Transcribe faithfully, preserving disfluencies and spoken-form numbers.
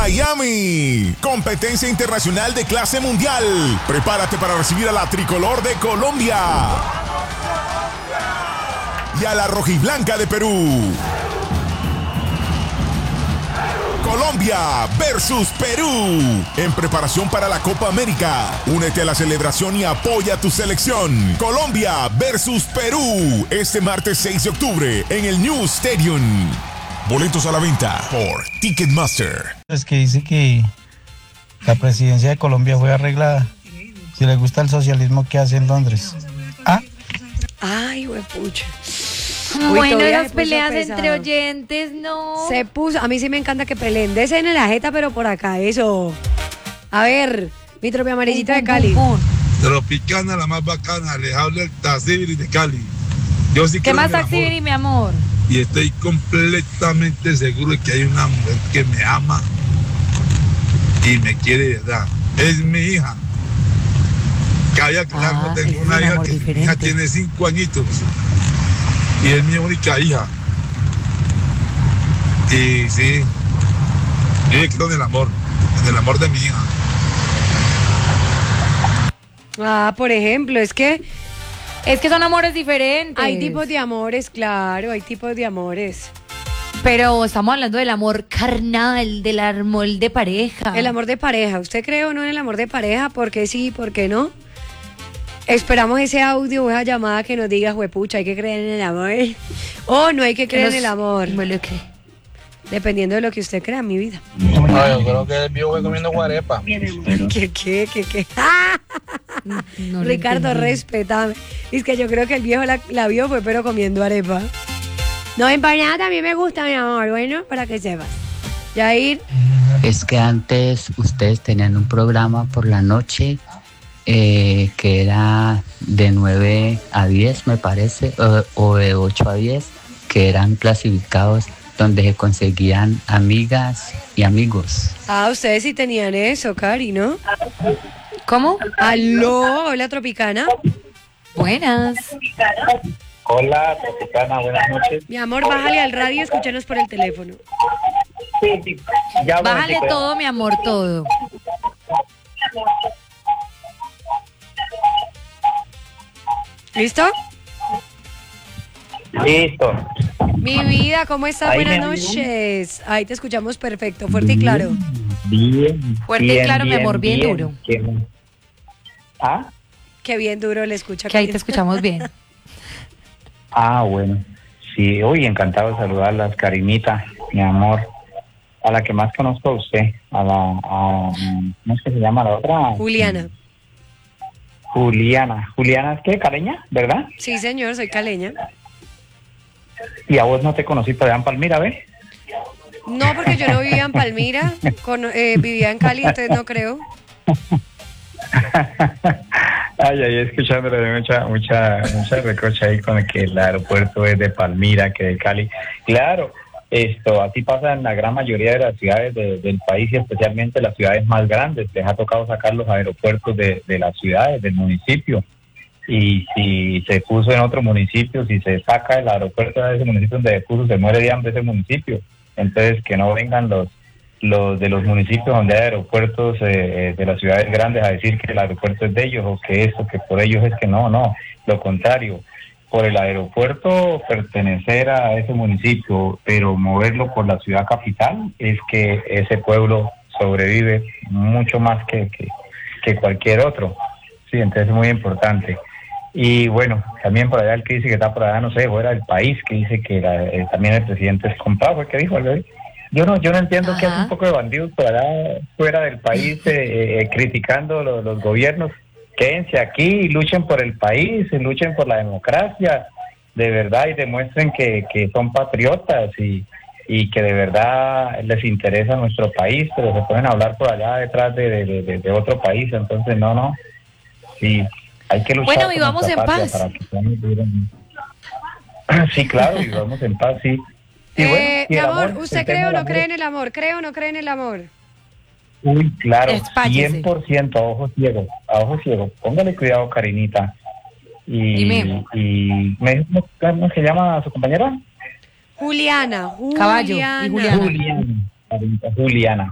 Miami. Competencia internacional de clase mundial. Prepárate para recibir a la tricolor de Colombia y a la rojiblanca de Perú. Colombia versus Perú, en preparación para la Copa América. Únete a la celebración y apoya a tu selección. Colombia versus Perú, este martes seis de octubre en el New Stadium. Boletos a la venta por Ticketmaster. Es que dice que la presidencia de Colombia fue arreglada. Si le gusta el socialismo, ¿qué hace en Londres? ¿Ah? Ay, huepucha. Bueno, las peleas entre oyentes, no. Se puso, a mí sí me encanta que peleen. Dese en la jeta, pero por acá, eso. A ver, mi tropi amarillita de Cali. Tropicana, la más bacana, les habla el Taxibiri de Cali. Yo sí ¿Qué más creo en el Taxibiri, mi amor? Y estoy completamente seguro de que hay una mujer que me ama y me quiere de verdad. Es mi hija. Cabe aclarar, Ah, no tengo ese es una un hija amor que mi hija diferente. tiene cinco añitos. Y es mi única hija. Y sí, yo creo en el amor, en el amor de mi hija. Ah, por ejemplo, es que Es que son amores diferentes. hay tipos de amores, claro, hay tipos de amores. Pero estamos hablando del amor carnal, del amor de pareja. El amor de pareja, ¿usted cree o no en el amor de pareja? ¿Por qué sí, por qué no? Esperamos ese audio o esa llamada que nos diga, juepucha, hay que creer en el amor. O no hay que creer en el amor. Me lo cree. Dependiendo de lo que usted crea, mi vida. No, yo creo que el viejo fue comiendo guarepa. ¿Qué, qué, qué, qué? No lo Ricardo, entendí. respetame. Es que yo creo que el viejo la, la vio fue pero comiendo arepa. No, empanada también me gusta, mi amor. Bueno, para que sepas. Yair, Es que antes ustedes tenían un programa por la noche eh, que era de nueve a diez, me parece, o, o de ocho a diez, que eran clasificados donde se conseguían amigas y amigos. ah, ustedes sí tenían eso, Cari, ¿no? ¿Cómo? Aló, hola, Tropicana. Buenas. Hola, Tropicana, buenas noches. Mi amor, bájale al radio y escúchanos por el teléfono. Sí, sí. Ya, un Bájale momentico. todo, mi amor, todo. ¿Listo? Listo. Mi vida, ¿cómo estás? Ahí Buenas me oyen. noches. Ahí te escuchamos perfecto, fuerte y claro. Bien. Fuerte y bien, claro, mi amor, bien duro. Qué- ¿Ah? Qué bien duro le escucha. Que ahí Cari. te escuchamos bien. Ah, bueno. Sí, uy, encantado de saludarlas, Karinita, mi amor. A la que más conozco a usted, a la, a, ¿cómo es que se llama la otra? Juliana. Juliana. ¿Juliana es qué? ¿Caleña? ¿Verdad? Sí, señor, soy caleña. Y a vos no te conocí por allá en Palmira, ¿ves? No, porque yo no vivía en Palmira, con- eh, vivía en Cali, entonces no creo. Ay, ay, escuchándole de mucha, mucha, mucha recocha ahí con que el aeropuerto es de Palmira, que de Cali. Claro, esto así pasa en la gran mayoría de las ciudades de- del país y especialmente las ciudades más grandes. Les ha tocado sacar los aeropuertos de, de las ciudades, del municipio. Y si se puso en otro municipio, si se saca el aeropuerto de ese municipio donde se puso, se muere de hambre ese municipio. Entonces, que no vengan los los de los municipios donde hay aeropuertos eh, de las ciudades grandes a decir que el aeropuerto es de ellos o que esto, que por ellos es que no, no, lo contrario. Por el aeropuerto pertenecer a ese municipio, pero moverlo por la ciudad capital, es que ese pueblo sobrevive mucho más que, que, que cualquier otro. Sí, entonces es muy importante. Y bueno, también por allá el que dice que está por allá, no sé, fuera del país, que dice que la, eh, también el presidente es comprado, ¿fue que dijo algo ahí? Yo no, yo no entiendo Ajá. que hace un poco de bandidos por allá fuera del país eh, eh, criticando los, los gobiernos. Quédense aquí y luchen por el país, y luchen por la democracia, de verdad, y demuestren que, que son patriotas y, y que de verdad les interesa nuestro país, pero se pueden hablar por allá detrás de, de, de, de otro país, entonces no, no, sí, hay que luchar. Bueno, por vivamos nuestra en patria paz. para que podamos vivir en- Sí, claro, vivamos en paz, sí. Y bueno, Eh, y mi el amor, amor, ¿usted el cree tema o del no amor cree es- en el amor? ¿Cree o no cree en el amor? Uy, claro, Espállese. cien por ciento a ojo ciego, a ojo ciego. Póngale cuidado, Karinita. Y, Dime. y ¿me dijo cómo se llama su compañera? Juliana, Caballo y Juliana. Juliana. Juliana. Karinita, Juliana.